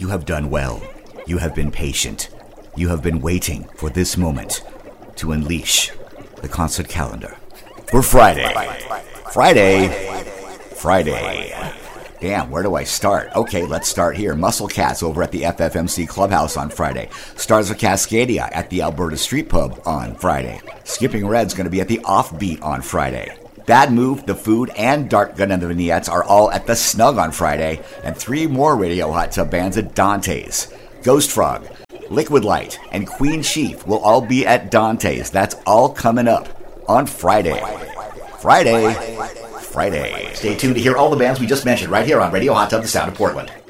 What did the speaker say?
You have done well. You have been patient. You have been waiting for this moment to unleash the concert calendar for Friday. Friday. Damn, where do I start? Okay, let's start here. Muscle Cats over at the FFMC Clubhouse on Friday. Stars of Cascadia at the Alberta Street Pub on Friday. Skipping Red's going to be at the Offbeat on Friday. Bad Move, The Food, and Dark Gun and the Vignettes are all at the Snug on Friday. And 3 more Radio Hot Tub bands at Dante's. Ghost Frog, Liquid Light, and Queen Sheaf will all be at Dante's. That's all coming up on Friday. Stay tuned to hear all the bands we just mentioned right here on Radio Hot Tub, the sound of Portland.